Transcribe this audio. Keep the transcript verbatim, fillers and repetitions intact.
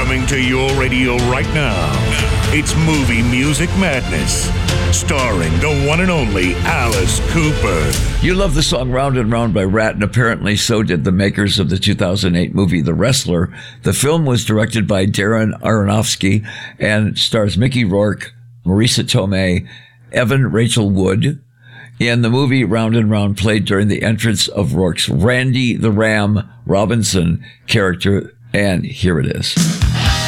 Coming to your radio right now, it's Movie Music Madness, starring the one and only Alice Cooper. You love the song Round and Round by Rat, and apparently so did the makers of the two thousand eight movie The Wrestler. The film was directed by Darren Aronofsky and stars Mickey Rourke, Marisa Tomei, Evan Rachel Wood. In the movie, Round and Round played during the entrance of Rourke's Randy the Ram Robinson character, and here it is.